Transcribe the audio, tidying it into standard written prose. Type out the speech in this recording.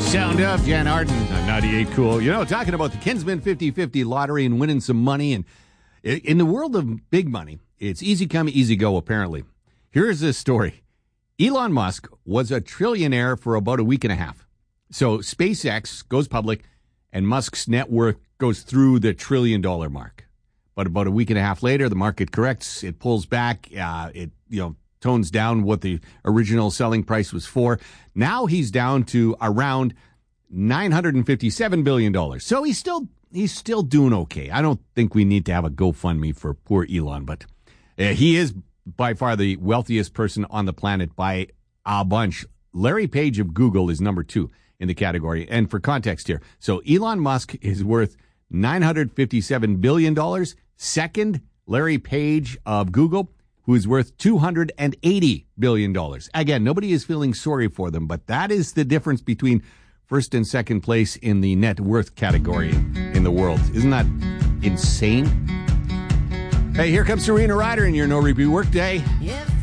Sound of Jan Arden on 98 Cool. You know, talking about the Kinsman 50-50 lottery and winning some money. And in the world of big money, it's easy come, easy go, apparently. Here's this story. Elon Musk was a trillionaire for about a week and a half. So SpaceX goes public, and Musk's net worth goes through the $1 trillion mark. But about a week and a half later, the market corrects. It pulls back. It tones down what the original selling price was for. Now he's down to around $957 billion. So he's still doing okay. I don't think we need to have a GoFundMe for poor Elon, but he is by far the wealthiest person on the planet by a bunch. Larry Page of Google is number 2 in the category. And for context here, so Elon Musk is worth $957 billion. Second, Larry Page of Google, who is worth $280 billion. Again, nobody is feeling sorry for them, but that is the difference between first and second place in the net worth category in the world. Isn't that insane? Hey, here comes Serena Ryder in your No Repeat Workday.